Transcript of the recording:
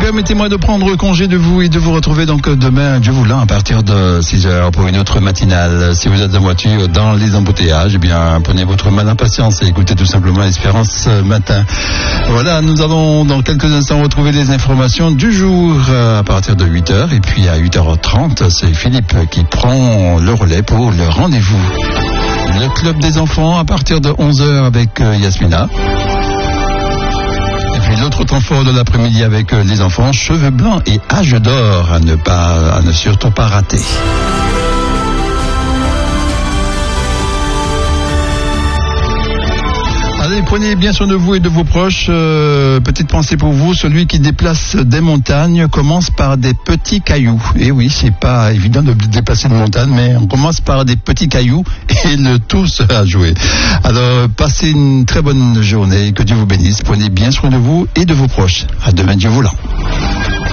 Permettez-moi de prendre congé de vous et de vous retrouver donc demain, Dieu voulant, à partir de 6h pour une autre matinale. Si vous êtes en voiture dans les embouteillages, eh bien, prenez votre mal en patience et écoutez tout simplement Espérance Matin. Voilà, nous allons dans quelques instants retrouver les informations du jour à partir de 8h. Et puis à 8h30, c'est Philippe qui prend le relais pour le rendez-vous. Le club des enfants à partir de 11h avec Yasmina. Et puis l'autre temps fort de l'après-midi avec les enfants, cheveux blancs et âge d'or à ne surtout pas rater. Allez, prenez bien soin de vous et de vos proches. Petite pensée pour vous, celui qui déplace des montagnes commence par des petits cailloux. Et oui, c'est pas évident de déplacer une montagne, mais on commence par des petits cailloux et le tout sera joué. Alors, passez une très bonne journée, que Dieu vous bénisse. Prenez bien soin de vous et de vos proches. À demain, Dieu voulant.